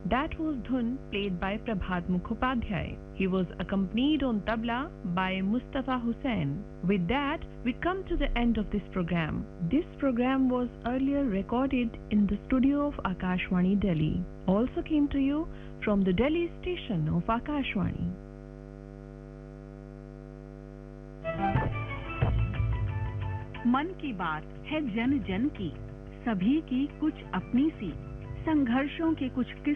That was Dhun played by Prabhat Mukhopadhyay. He was accompanied on tabla by Mustafa Hussain. With that, we come to the end of this program. This program was earlier recorded in the studio of Akashvani Delhi. Also came to you from the Delhi station of Akashvani. मन की बात है जन जन की, सभी की कुछ अपनी सी, संघर्षों के कुछ